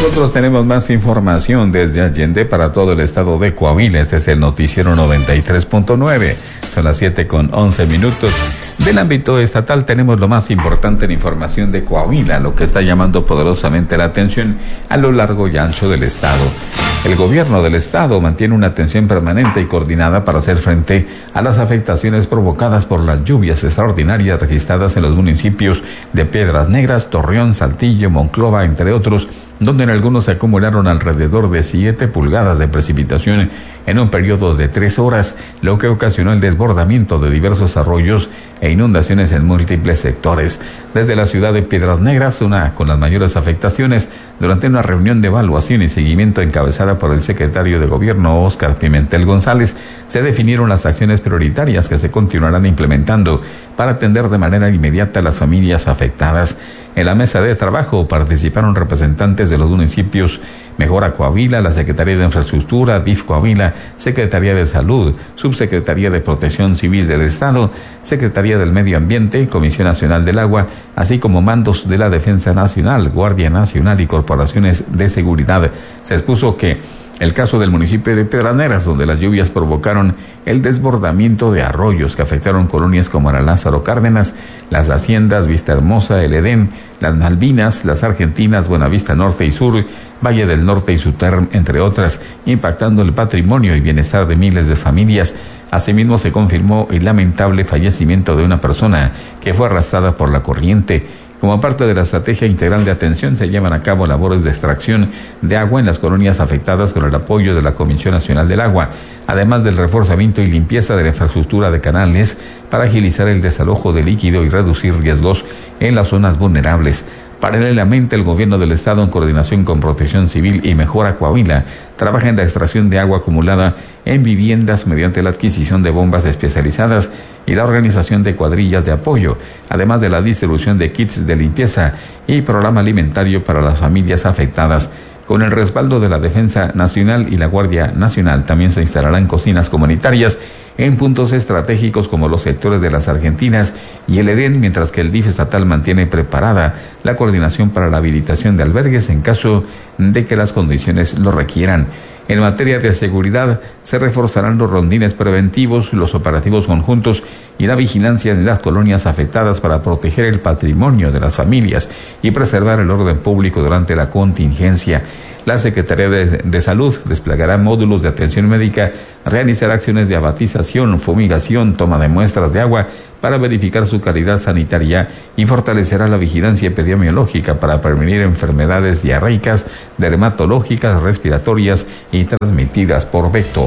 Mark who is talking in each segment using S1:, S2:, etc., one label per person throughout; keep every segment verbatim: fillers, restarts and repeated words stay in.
S1: Nosotros tenemos más información desde Allende para todo el estado de Coahuila. Este es el noticiero noventa y tres punto nueve. Son las siete con once minutos. Del ámbito estatal tenemos lo más importante en información de Coahuila, lo que está llamando poderosamente la atención a lo largo y ancho del estado. El gobierno del estado mantiene una atención permanente y coordinada para hacer frente a las afectaciones provocadas por las lluvias extraordinarias registradas en los municipios de Piedras Negras, Torreón, Saltillo, Monclova, entre otros, donde en algunos se acumularon alrededor de siete pulgadas de precipitación en un periodo de tres horas, lo que ocasionó el desbordamiento de diversos arroyos e inundaciones en múltiples sectores. Desde la ciudad de Piedras Negras, una con las mayores afectaciones, durante una reunión de evaluación y seguimiento encabezada por el secretario de Gobierno, Óscar Pimentel González, se definieron las acciones prioritarias que se continuarán implementando para atender de manera inmediata a las familias afectadas. En la mesa de trabajo participaron representantes de los municipios Mejora Coahuila, la Secretaría de Infraestructura, D I F Coahuila, Secretaría de Salud, Subsecretaría de Protección Civil del Estado, Secretaría del Medio Ambiente, Comisión Nacional del Agua, así como mandos de la Defensa Nacional, Guardia Nacional y corporaciones de seguridad. Se expuso que el caso del municipio de Piedras Negras, donde las lluvias provocaron el desbordamiento de arroyos que afectaron colonias como la Lázaro Cárdenas, las Haciendas, Vista Hermosa, El Edén, las Malvinas, las Argentinas, Buenavista Norte y Sur, Valle del Norte y Suterm, entre otras, impactando el patrimonio y bienestar de miles de familias. Asimismo, se confirmó el lamentable fallecimiento de una persona que fue arrastrada por la corriente. Como parte de la estrategia integral de atención, se llevan a cabo labores de extracción de agua en las colonias afectadas con el apoyo de la Comisión Nacional del Agua, además del reforzamiento y limpieza de la infraestructura de canales para agilizar el desalojo de líquido y reducir riesgos en las zonas vulnerables. Paralelamente, el gobierno del estado, en coordinación con Protección Civil y Mejora Coahuila, trabaja en la extracción de agua acumulada en viviendas mediante la adquisición de bombas especializadas y la organización de cuadrillas de apoyo, además de la distribución de kits de limpieza y programa alimentario para las familias afectadas. Con el respaldo de la Defensa Nacional y la Guardia Nacional, también se instalarán cocinas comunitarias en puntos estratégicos como los sectores de las Argentinas y el Edén, mientras que el D I F estatal mantiene preparada la coordinación para la habilitación de albergues en caso de que las condiciones lo requieran. En materia de seguridad, se reforzarán los rondines preventivos, los operativos conjuntos y la vigilancia en las colonias afectadas para proteger el patrimonio de las familias y preservar el orden público durante la contingencia. La Secretaría de, de Salud desplegará módulos de atención médica, realizará acciones de abatización, fumigación, toma de muestras de agua para verificar su calidad sanitaria y fortalecerá la vigilancia epidemiológica para prevenir enfermedades diarreicas, dermatológicas, respiratorias y transmitidas por vector.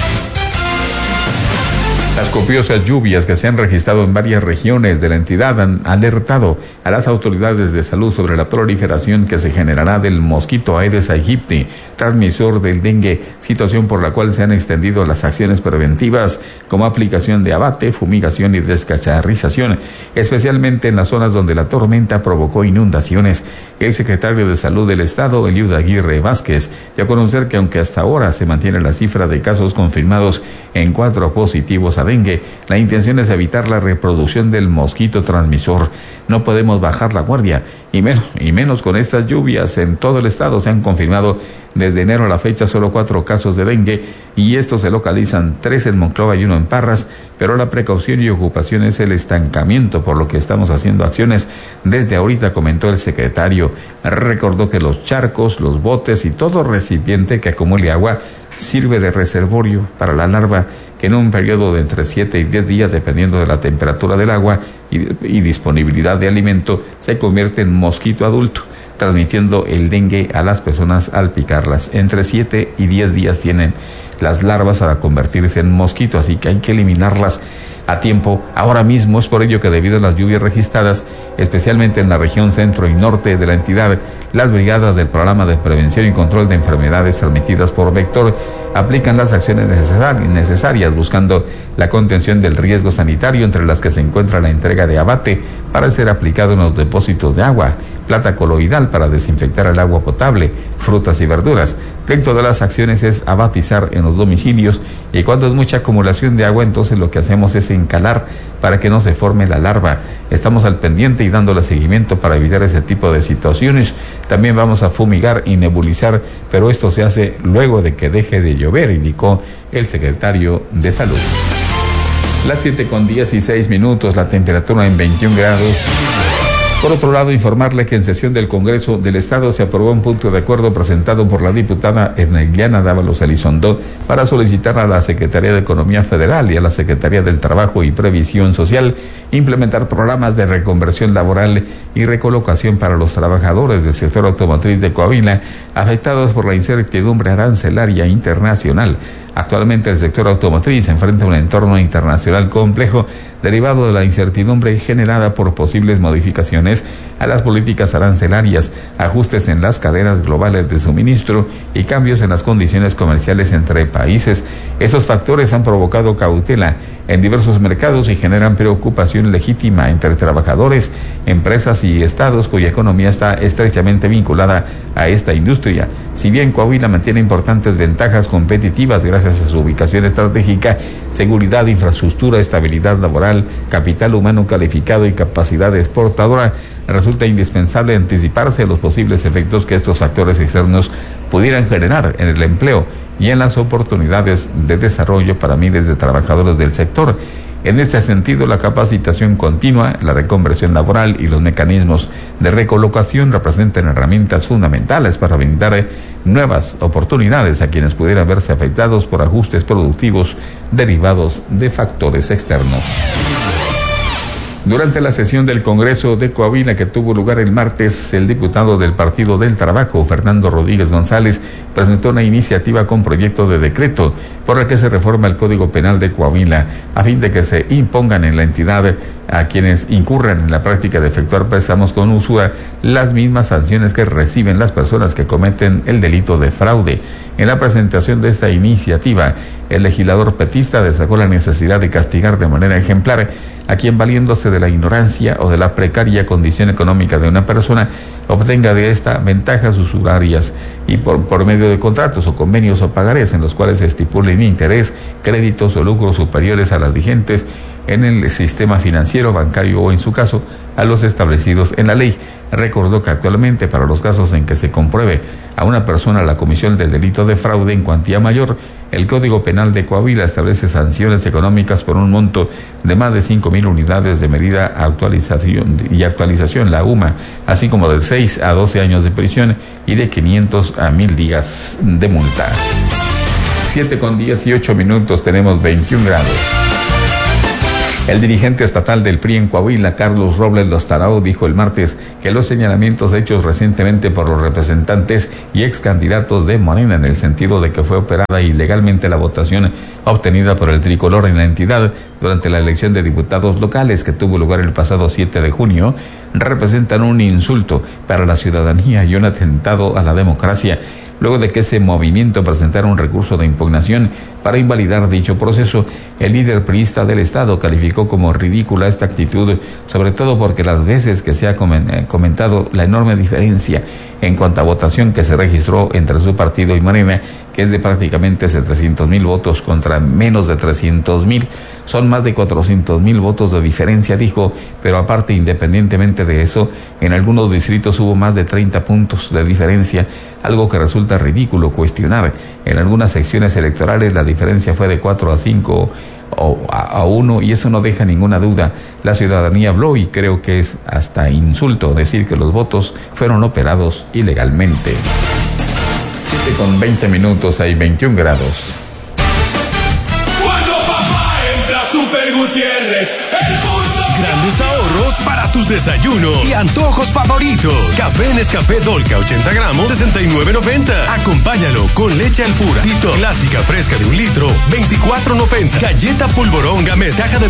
S1: Las copiosas lluvias que se han registrado en varias regiones de la entidad han alertado a las autoridades de salud sobre la proliferación que se generará del mosquito Aedes aegypti, transmisor del dengue, situación por la cual se han extendido las acciones preventivas como aplicación de abate, fumigación y descacharrización, especialmente en las zonas donde la tormenta provocó inundaciones. El secretario de Salud del Estado, Eliud Aguirre Vázquez, dio a conocer que aunque hasta ahora se mantiene la cifra de casos confirmados en cuatro positivos a dengue, la intención es evitar la reproducción del mosquito transmisor. No podemos bajar la guardia, y menos, y menos con estas lluvias. En todo el estado se han confirmado desde enero a la fecha solo cuatro casos de dengue, y estos se localizan tres en Monclova y uno en Parras, pero la precaución y ocupación es el estancamiento, por lo que estamos haciendo acciones desde ahorita, comentó el secretario. Recordó que los charcos, los botes y todo recipiente que acumule agua sirve de reservorio para la larva, que en un periodo de entre siete y diez días, dependiendo de la temperatura del agua y, y disponibilidad de alimento, se convierte en mosquito adulto, transmitiendo el dengue a las personas al picarlas. Entre siete y diez días tienen las larvas para convertirse en mosquito, así que hay que eliminarlas a tiempo. Ahora mismo es por ello que, debido a las lluvias registradas, especialmente en la región centro y norte de la entidad, las brigadas del Programa de Prevención y Control de Enfermedades Transmitidas por Vector aplican las acciones necesarias buscando la contención del riesgo sanitario, entre las que se encuentra la entrega de abate para ser aplicado en los depósitos de agua, plata coloidal para desinfectar el agua potable, frutas y verduras. Dentro de las acciones es abatizar en los domicilios, y cuando es mucha acumulación de agua, entonces lo que hacemos es encalar para que no se forme la larva. Estamos al pendiente y dándole seguimiento para evitar ese tipo de situaciones. También vamos a fumigar y nebulizar, pero esto se hace luego de que deje de llover, indicó el secretario de Salud. Las siete con dieciséis minutos, la temperatura en veintiún grados. Por otro lado, informarle que en sesión del Congreso del Estado se aprobó un punto de acuerdo presentado por la diputada Ernegliana Dávalos Elizondo para solicitar a la Secretaría de Economía Federal y a la Secretaría del Trabajo y Previsión Social implementar programas de reconversión laboral y recolocación para los trabajadores del sector automotriz de Coahuila afectados por la incertidumbre arancelaria internacional. Actualmente el sector automotriz enfrenta un entorno internacional complejo derivado de la incertidumbre generada por posibles modificaciones a las políticas arancelarias, ajustes en las cadenas globales de suministro y cambios en las condiciones comerciales entre países. Esos factores han provocado cautela en diversos mercados y generan preocupación legítima entre trabajadores, empresas y estados cuya economía está estrechamente vinculada a esta industria. Si bien Coahuila mantiene importantes ventajas competitivas gracias a su ubicación estratégica, seguridad, infraestructura, estabilidad laboral, capital humano calificado y capacidad exportadora, resulta indispensable anticiparse a los posibles efectos que estos factores externos pudieran generar en el empleo y en las oportunidades de desarrollo para miles de trabajadores del sector. En este sentido, la capacitación continua, la reconversión laboral y los mecanismos de recolocación representan herramientas fundamentales para brindar nuevas oportunidades a quienes pudieran verse afectados por ajustes productivos derivados de factores externos. Durante la sesión del Congreso de Coahuila que tuvo lugar el martes, el diputado del Partido del Trabajo, Fernando Rodríguez González, presentó una iniciativa con proyecto de decreto por el que se reforma el Código Penal de Coahuila a fin de que se impongan en la entidad a quienes incurran en la práctica de efectuar préstamos con usura las mismas sanciones que reciben las personas que cometen el delito de fraude. En la presentación de esta iniciativa, el legislador petista destacó la necesidad de castigar de manera ejemplar a quien, valiéndose de la ignorancia o de la precaria condición económica de una persona, obtenga de esta ventajas usurarias y por, por medio de contratos o convenios o pagarés en los cuales se estipulen interés, créditos o lucros superiores a las vigentes en el sistema financiero, bancario o, en su caso, a los establecidos en la ley. Recordó que actualmente, para los casos en que se compruebe a una persona la comisión del delito de fraude en cuantía mayor, el Código Penal de Coahuila establece sanciones económicas por un monto de más de cinco mil unidades de medida actualización y actualización, la U M A, así como de seis a doce años de prisión y de quinientos a mil días de multa. siete con dieciocho minutos, tenemos veintiún grados. El dirigente estatal del P R I en Coahuila, Carlos Robles Lostarao, dijo el martes que los señalamientos hechos recientemente por los representantes y ex candidatos de Morena en el sentido de que fue operada ilegalmente la votación obtenida por el tricolor en la entidad durante la elección de diputados locales que tuvo lugar el pasado siete de junio, representan un insulto para la ciudadanía y un atentado a la democracia. Luego de que ese movimiento presentara un recurso de impugnación para invalidar dicho proceso, el líder priista del Estado calificó como ridícula esta actitud, sobre todo porque las veces que se ha comentado la enorme diferencia en cuanto a votación que se registró entre su partido y Morena, que es de prácticamente setecientos mil votos contra menos de trescientos mil, son más de cuatrocientos mil votos de diferencia, dijo, pero aparte, independientemente de eso, en algunos distritos hubo más de treinta puntos de diferencia, algo que resulta ridículo cuestionar. En algunas secciones electorales la diferencia fue de cuatro a cinco o a uno, y eso no deja ninguna duda. La ciudadanía habló y creo que es hasta insulto decir que los votos fueron operados ilegalmente. siete con veinte minutos, hay veintiún grados.
S2: Cuando papá entra, Super Gutiérrez, el mundo.
S3: Grandes ahorros para tus desayunos y antojos favoritos. Café Nescafé Dolca ochenta gramos, sesenta y nueve noventa. Acompáñalo con leche al pura. Tito clásica fresca de un litro, veinticuatro noventa. Galleta Polvorón Gamesa, caja de